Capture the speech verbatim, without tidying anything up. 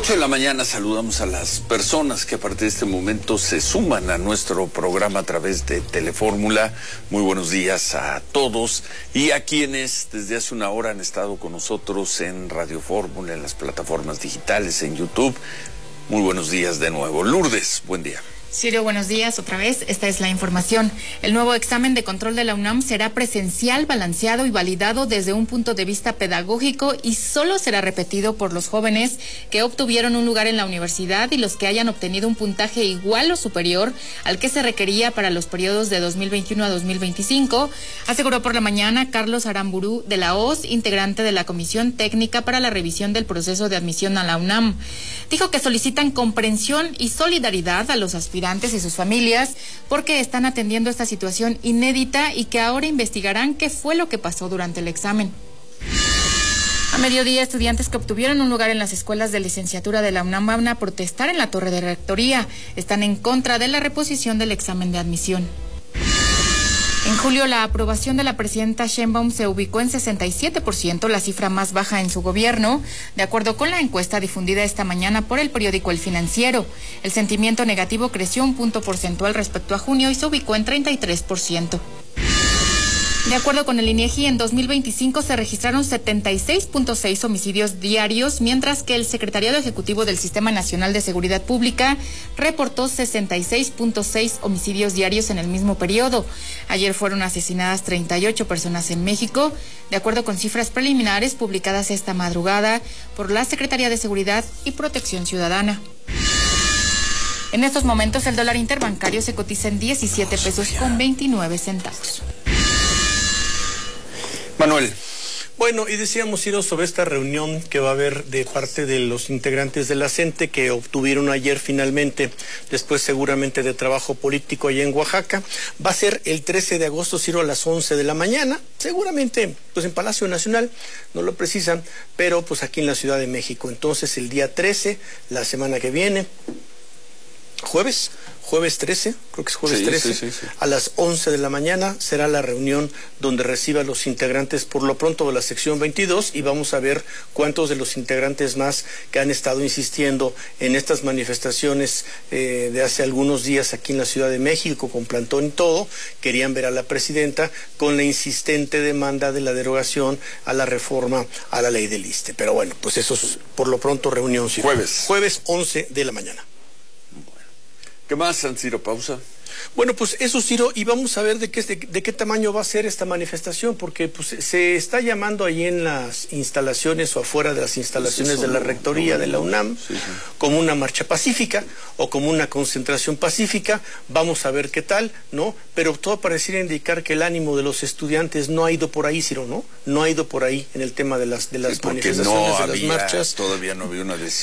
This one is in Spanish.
ocho de la mañana saludamos a las personas que a partir de este momento se suman a nuestro programa a través de Telefórmula. Muy buenos días a todos y a quienes desde hace una hora han estado con nosotros en Radio Fórmula, en las plataformas digitales, en YouTube. Muy buenos días de nuevo. Lourdes, buen día. Ciro, buenos días otra vez. Esta es la información. El nuevo examen de control de la UNAM será presencial, balanceado y validado desde un punto de vista pedagógico y solo será repetido por los jóvenes que obtuvieron un lugar en la universidad y los que hayan obtenido un puntaje igual o superior al que se requería para los periodos de dos mil veintiuno a dos mil veinticinco, aseguró por la mañana Carlos Aramburu de la O S, integrante de la Comisión Técnica para la Revisión del Proceso de Admisión a la UNAM. Dijo que solicitan comprensión y solidaridad a los aspirantes y sus familias porque están atendiendo esta situación inédita y que ahora investigarán qué fue lo que pasó durante el examen. A mediodía, estudiantes que obtuvieron un lugar en las escuelas de licenciatura de la UNAM van a protestar en la torre de rectoría. Están en contra de la reposición del examen de admisión. En julio, la aprobación de la presidenta Sheinbaum se ubicó en sesenta y siete por ciento, la cifra más baja en su gobierno, de acuerdo con la encuesta difundida esta mañana por el periódico El Financiero. El sentimiento negativo creció un punto porcentual respecto a junio y se ubicó en treinta y tres por ciento. De acuerdo con el INEGI, en dos mil veinticinco se registraron setenta y seis punto seis homicidios diarios, mientras que el Secretariado Ejecutivo del Sistema Nacional de Seguridad Pública reportó sesenta y seis punto seis homicidios diarios en el mismo periodo. Ayer fueron asesinadas treinta y ocho personas en México, de acuerdo con cifras preliminares publicadas esta madrugada por la Secretaría de Seguridad y Protección Ciudadana. En estos momentos el dólar interbancario se cotiza en diecisiete pesos con veintinueve centavos. Manuel. Bueno, y decíamos, Ciro, sobre esta reunión que va a haber de parte de los integrantes de la CENTE que obtuvieron ayer finalmente, después seguramente de trabajo político allá en Oaxaca. Va a ser el trece de agosto, Ciro, a las once de la mañana, seguramente pues en Palacio Nacional, no lo precisan, pero pues aquí en la Ciudad de México. Entonces el día trece, la semana que viene, jueves, jueves trece, creo que es jueves sí, trece, sí, sí, sí. a las once de la mañana será la reunión donde reciba a los integrantes por lo pronto de la sección veintidós y vamos a ver cuántos de los integrantes más que han estado insistiendo en estas manifestaciones eh, de hace algunos días aquí en la Ciudad de México con plantón y todo, querían ver a la presidenta con la insistente demanda de la derogación a la reforma a la ley del ISSSTE. Pero bueno, pues eso es por lo pronto reunión. ¿Sí? Jueves. Jueves once de la mañana. ¿Qué más, San Ciro? Pausa. Bueno, pues eso, Ciro, y vamos a ver de qué, de, de qué tamaño va a ser esta manifestación, porque pues se está llamando ahí en las instalaciones o afuera de las instalaciones de la rectoría de la UNAM sí, sí. como una marcha pacífica o como una concentración pacífica. Vamos a ver qué tal, ¿no? Pero todo pareciera indicar que el ánimo de los estudiantes no ha ido por ahí, Ciro, ¿no? No ha ido por ahí en el tema de las, de las Sí, porque manifestaciones, no de las había, marchas. todavía no había una decisión.